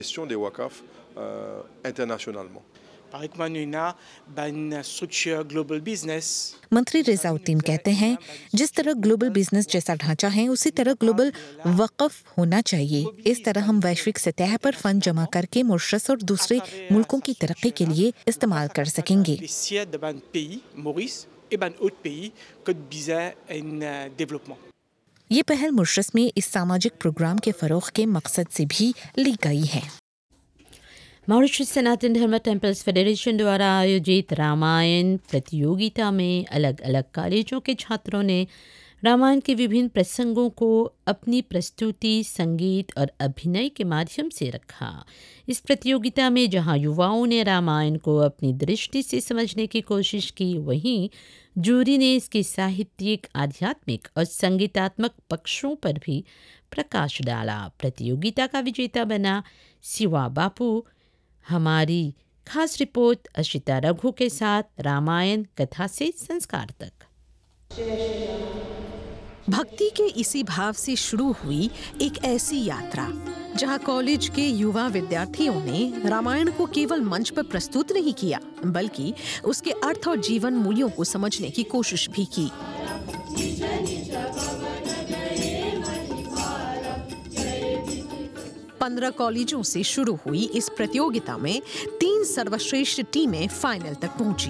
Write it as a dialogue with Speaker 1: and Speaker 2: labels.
Speaker 1: gestion des WACAF internationalement.
Speaker 2: मंत्री रिजाउद्दीन कहते हैं, जिस तरह ग्लोबल बिजनेस जैसा ढांचा है उसी तरह ग्लोबल वक़्फ़ होना चाहिए। इस तरह हम वैश्विक सतह पर फंड जमा करके मॉरिशस और दूसरे मुल्कों की तरक्की के लिए इस्तेमाल कर सकेंगे। ये पहल मॉरिशस में इस सामाजिक प्रोग्राम के फरोग के मकसद से भी ली गई है।
Speaker 3: मॉरिशस सनातन धर्म टेम्पल्स फेडरेशन द्वारा आयोजित रामायण प्रतियोगिता में अलग अलग कॉलेजों के छात्रों ने रामायण के विभिन्न प्रसंगों को अपनी प्रस्तुति, संगीत और अभिनय के माध्यम से रखा। इस प्रतियोगिता में जहां युवाओं ने रामायण को अपनी दृष्टि से समझने की कोशिश की, वहीं जूरी ने इसके साहित्यिक, आध्यात्मिक और संगीतात्मक पक्षों पर भी प्रकाश डाला। प्रतियोगिता का विजेता बना सिवा बापू। हमारी खास रिपोर्ट अशिता रघु के साथ रामायण कथा से संस्कार तक।
Speaker 4: भक्ति के इसी भाव से शुरू हुई एक ऐसी यात्रा जहां कॉलेज के युवा विद्यार्थियों ने रामायण को केवल मंच पर प्रस्तुत नहीं किया, बल्कि उसके अर्थ और जीवन मूल्यों को समझने की कोशिश भी की। 15 कॉलेजों से शुरू हुई इस प्रतियोगिता में 3 सर्वश्रेष्ठ टीमें फाइनल तक पहुंची।